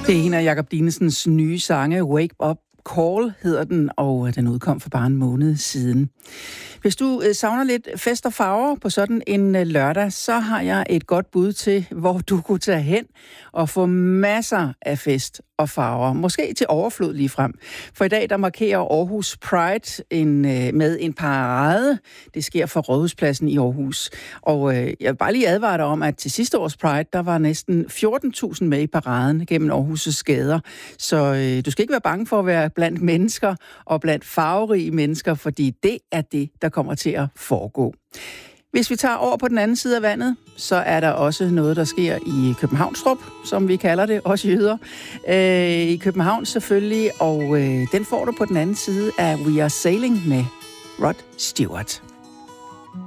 Det er en af Jakob Dinesens nye sange. Wake Up Call hedder den, og den udkom for bare en måned siden. Hvis du savner lidt fest og farver på sådan en lørdag, så har jeg et godt bud til, hvor du kunne tage hen og få masser af fest og farver. Måske til overflod lige frem. For i dag der markerer Aarhus Pride med en parade. Det sker fra Rådhuspladsen i Aarhus. Og jeg vil bare lige advare dig om, at til sidste års Pride, der var næsten 14.000 med i paraden gennem Aarhus' gader. Så du skal ikke være bange for at være blandt mennesker og blandt farverige mennesker, fordi det er det, der kommer til at foregå. Hvis vi tager over på den anden side af vandet, så er der også noget, der sker i Københavnstrup, som vi kalder det, også jøder. I København selvfølgelig, og den får du på den anden side af We Are Sailing med Rod Stewart.